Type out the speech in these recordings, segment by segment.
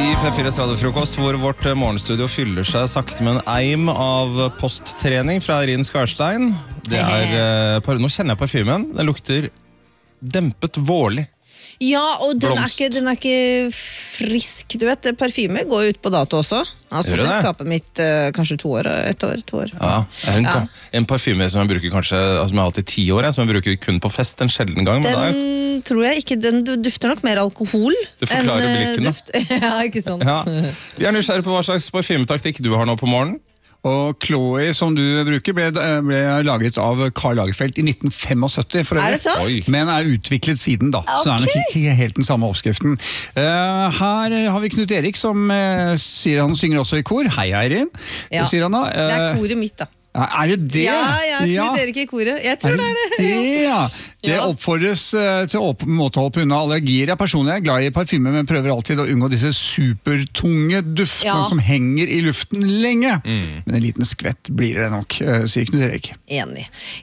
P4s radiofrokost, hvor vårt morgenstudio fyller seg sakte med en eim av posttrening fra Irin Skarstein. Det nå kjenner jeg parfymen. Den lukter dempet vårlig. Ja, og den er ikke frisk. Du vet, parfyme går ut på dato også. Jeg har stått i skapet mitt kanskje 2 år, 1 år, 2 år. Ja, en parfyme som jeg bruker kanskje, som jeg har hatt i 10 år, som jeg bruker kun på fest en sjelden gang. Den tror jeg ikke, den dufter nok mer alkohol. Du forklarer blikken da. Ja, ikke sant. Ja. Vi er nysgjerrig på hva slags parfymetaktikk du har nå på morgenen. Og Chloe, som du bruker, ble laget av Karl Lagerfeld i 1975 for øvrig. Er det sant? Men er utviklet siden da, så er nok ikke helt den samme oppskriften. Her har vi Knut Erik som sier han synger også i kor. Hei, Eirin, sier han da. Det er koret mitt da. Er det det? Ja, Knut Erik i koret. Jeg tror det er det. Det oppfordres til å måteholde unna allergier. Jeg personlig er glad i parfyme, men prøver alltid å unngå disse supertunge duftene som henger i luften lenge. Men en liten skvett blir det nok, sier Knut Erik. Enig.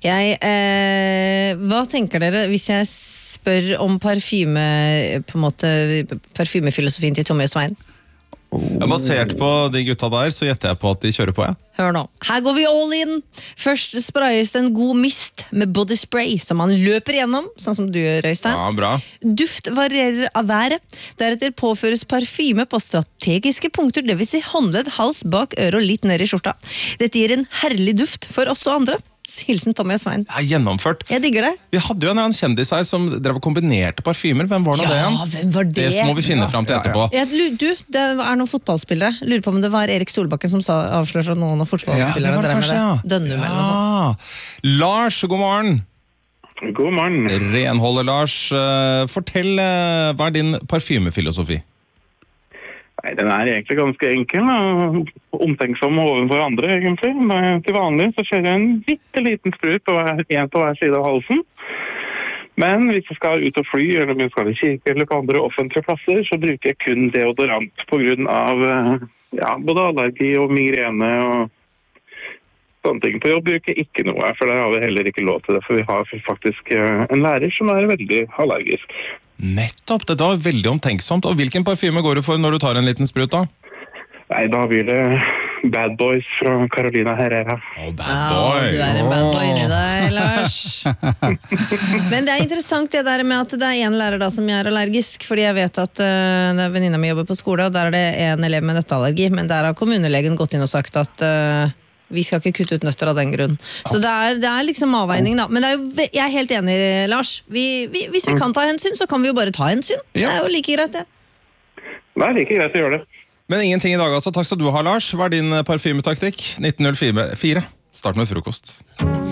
Hva tenker dere hvis jeg spør om parfyme, på en måte, parfymefilosofien til Tommy og Svein? Basert på de gutta der, så gjetter jeg på at de kjører på, Hør nå, her går vi all in. Først sprayes en god mist med body spray som man løper gjennom, sånn som du gjør, Øystein. Ja, bra. Duft varierer av været. Deretter påføres parfyme på strategiske punkter, det vil si håndledd, hals, bak, øre og litt ned i skjorta. Dette gir en herlig duft for oss og andre. Hilsen Tommy og Svein. Ja, gjennomført. Jeg digger det. Vi hadde jo en kjendis her som drev og kombinerte parfymer. Hvem var nå det igjen? Ja, hvem var det? Det må vi finne frem til etterpå. Det er noen fotballspillere. Lurer på om det var Erik Solbakken som avslørte noen av fotballspillere. Ja, det var kanskje, Dønnum eller noe sånt. Lars, god morgen. God morgen. Renholder Lars. Fortell, hva er din parfymefilosofi? Nei, den er egentlig ganske enkel og omtenksom overfor andre, egentlig. Til vanlig så kjører jeg en bitteliten sprut på hver side av halsen. Men hvis jeg skal ut og fly, eller om jeg skal i kirke eller på andre offentlige plasser, så bruker jeg kun deodorant på grunn av både allergi og migrene og sånne ting. På jobb bruker jeg ikke noe, for der har vi heller ikke lov til det, for vi har faktisk en lærer som er veldig allergisk. Nettopp, det var veldig omtenksomt. Og hvilken parfyme går du for når du tar en liten sprut da? Nei, da blir det Bad Boys fra Carolina Herrera. Bad Boy! Du er en bad boy inni deg, Lars. Men det er interessant det der med at det er en lærer da som er allergisk, fordi jeg vet at venninna mi jobber på skole, og der er det en elev med nøtteallergi, men der har kommunelegen gått inn og sagt at vi skal ikke kutte ut nøtter av den grunn. Så det er liksom avveining da. Men jeg er helt enig, Lars. Hvis vi kan ta hensyn, så kan vi jo bare ta hensyn. Det er jo like greit, det. Det er like greit å gjøre det. Men ingenting i dag altså. Takk skal du ha, Lars. Hva er din parfymetaktikk? 1904. Start med frokost.